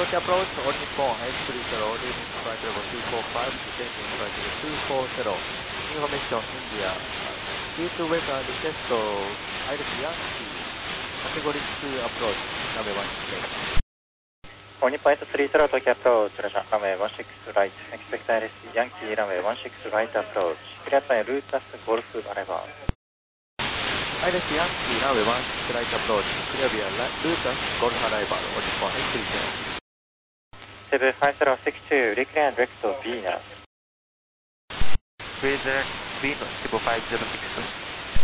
Tokyo approach, all Nippon, 830, leaving flight level 245, descending flight level 240. Information, India. Due to weather request, Iris Yankee, category 2 approach, runway 16. All Nippon 830, Tokyo approach, runway 16 right, expect Iris Yankee, runway 16 right approach, cleared by Lutas Golf arrival. Iris Yankee, runway 16 right approach, clear via Lutas Golf arrival, all Nippon 830. 75062, recline direct to Venus. Please direct Venus, 506.